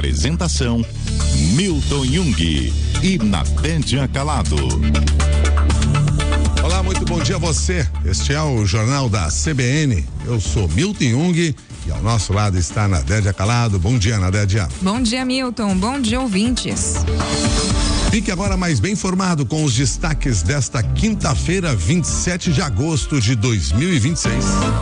Apresentação: Milton Jung e Nadédia Calado. Olá, muito bom dia a você. Este é o Jornal da CBN. Eu sou Milton Jung e ao nosso lado está Nadédia Calado. Bom dia, Nadédia. Bom dia, Milton. Bom dia, ouvintes. Fique agora mais bem informado com os destaques desta quinta-feira, 27 de agosto de 2026.